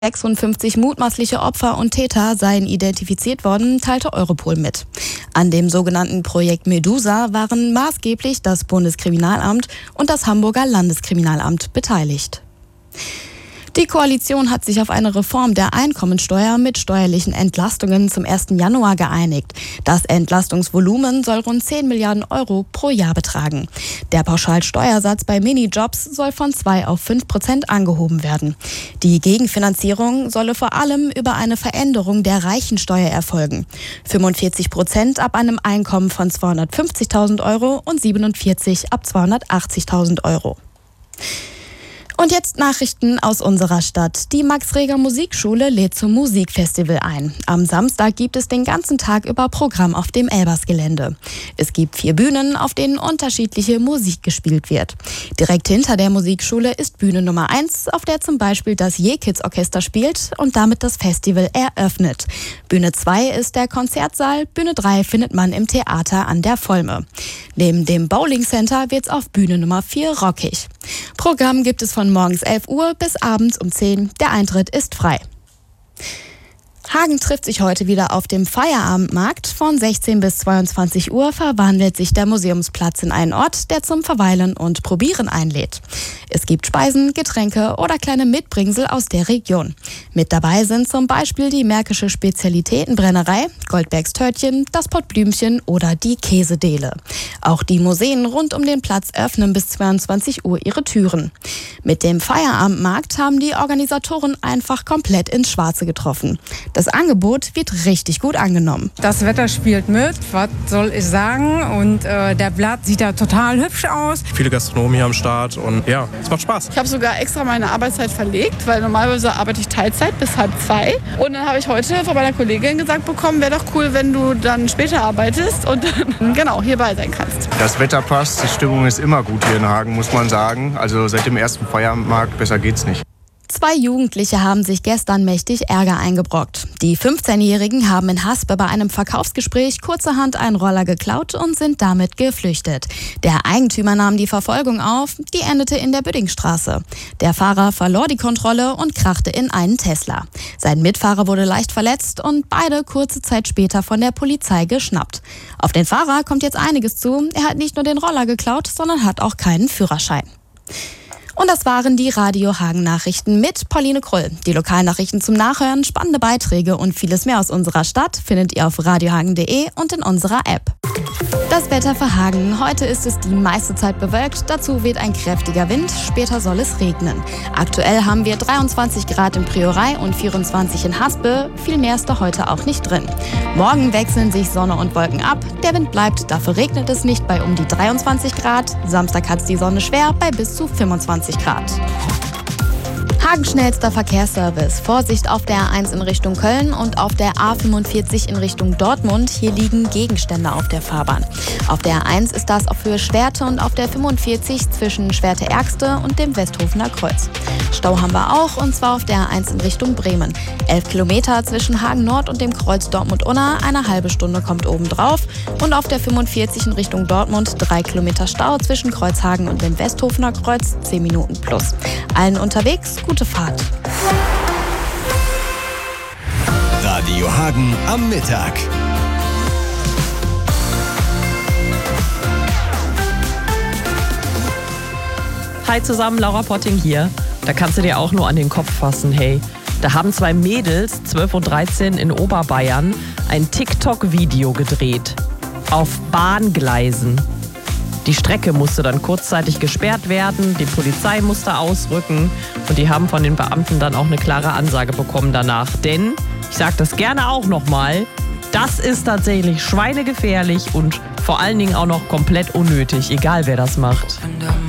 56 mutmaßliche Opfer und Täter seien identifiziert worden, teilte Europol mit. An dem sogenannten Projekt Medusa waren maßgeblich das Bundeskriminalamt und das Hamburger Landeskriminalamt beteiligt. Die Koalition hat sich auf eine Reform der Einkommensteuer mit steuerlichen Entlastungen zum 1. Januar geeinigt. Das Entlastungsvolumen soll rund 10 Milliarden Euro pro Jahr betragen. Der Pauschalsteuersatz bei Minijobs soll von 2 auf 5% angehoben werden. Die Gegenfinanzierung solle vor allem über eine Veränderung der Reichensteuer erfolgen. 45% ab einem Einkommen von 250.000 Euro und 47 ab 280.000 Euro. Und jetzt Nachrichten aus unserer Stadt. Die Max-Reger-Musikschule lädt zum Musikfestival ein. Am Samstag gibt es den ganzen Tag über Programm auf dem Elbers-Gelände. Es gibt 4 Bühnen, auf denen unterschiedliche Musik gespielt wird. Direkt hinter der Musikschule ist Bühne Nummer 1, auf der zum Beispiel das J-Kids-Orchester spielt und damit das Festival eröffnet. Bühne 2 ist der Konzertsaal, Bühne 3 findet man im Theater an der Volme. Neben dem Bowling Center wird's auf Bühne Nummer 4 rockig. Programm gibt es von morgens 11 Uhr bis abends um 10. Der Eintritt ist frei. Hagen trifft sich heute wieder auf dem Feierabendmarkt. Von 16 bis 22 Uhr verwandelt sich der Museumsplatz in einen Ort, der zum Verweilen und Probieren einlädt. Es gibt Speisen, Getränke oder kleine Mitbringsel aus der Region. Mit dabei sind zum Beispiel die märkische Spezialitätenbrennerei, Goldbergs Törtchen, das Pottblümchen oder die Käsedele. Auch die Museen rund um den Platz öffnen bis 22 Uhr ihre Türen. Mit dem Feierabendmarkt haben die Organisatoren einfach komplett ins Schwarze getroffen. Das Angebot wird richtig gut angenommen. Das Wetter spielt mit, was soll ich sagen? Und der Blatt sieht da total hübsch aus. Viele Gastronomen hier am Start und ja, es macht Spaß. Ich habe sogar extra meine Arbeitszeit verlegt, weil normalerweise arbeite ich Teilzeit bis 1:30. Und dann habe ich heute von meiner Kollegin gesagt bekommen, wäre doch cool, wenn du dann später arbeitest und dann genau hierbei sein kannst. Das Wetter passt, die Stimmung ist immer gut hier in Hagen, muss man sagen. Also seit dem ersten Feierabendmarkt, besser geht's nicht. 2 Jugendliche haben sich gestern mächtig Ärger eingebrockt. Die 15-Jährigen haben in Haspe bei einem Verkaufsgespräch kurzerhand einen Roller geklaut und sind damit geflüchtet. Der Eigentümer nahm die Verfolgung auf, die endete in der Büddingstraße. Der Fahrer verlor die Kontrolle und krachte in einen Tesla. Sein Mitfahrer wurde leicht verletzt und beide kurze Zeit später von der Polizei geschnappt. Auf den Fahrer kommt jetzt einiges zu. Er hat nicht nur den Roller geklaut, sondern hat auch keinen Führerschein. Und das waren die Radio Hagen Nachrichten mit Pauline Krull. Die Lokalnachrichten zum Nachhören, spannende Beiträge und vieles mehr aus unserer Stadt findet ihr auf radiohagen.de und in unserer App. Das Wetter für Hagen. Heute ist es die meiste Zeit bewölkt. Dazu weht ein kräftiger Wind. Später soll es regnen. Aktuell haben wir 23 Grad in Priorei und 24 in Haspe. Viel mehr ist da heute auch nicht drin. Morgen wechseln sich Sonne und Wolken ab. Der Wind bleibt, dafür regnet es nicht bei um die 23 Grad. Samstag hat es die Sonne schwer bei bis zu 25 Grad. Hagen schnellster Verkehrsservice. Vorsicht auf der A1 in Richtung Köln und auf der A45 in Richtung Dortmund. Hier liegen Gegenstände auf der Fahrbahn. Auf der A1 ist das auf Höhe Schwerte und auf der 45 zwischen Schwerte-Ergste und dem Westhofener Kreuz. Stau haben wir auch, und zwar auf der A1 in Richtung Bremen. 11 Kilometer zwischen Hagen Nord und dem Kreuz Dortmund-Unna, eine halbe Stunde kommt oben drauf. Und auf der 45 in Richtung Dortmund 3 Kilometer Stau zwischen Kreuzhagen und dem Westhofener Kreuz, 10 Minuten plus. Allen unterwegs, gute Fahrt. Radio Hagen am Mittag. Hi zusammen, Laura Potting hier. Da kannst du dir auch nur an den Kopf fassen, hey. Da haben 2 Mädels, 12 und 13, in Oberbayern ein TikTok-Video gedreht. Auf Bahngleisen. Die Strecke musste dann kurzzeitig gesperrt werden, die Polizei musste ausrücken und die haben von den Beamten dann auch eine klare Ansage bekommen danach. Denn, ich sage das gerne auch nochmal, das ist tatsächlich schweinegefährlich und vor allen Dingen auch noch komplett unnötig, egal wer das macht.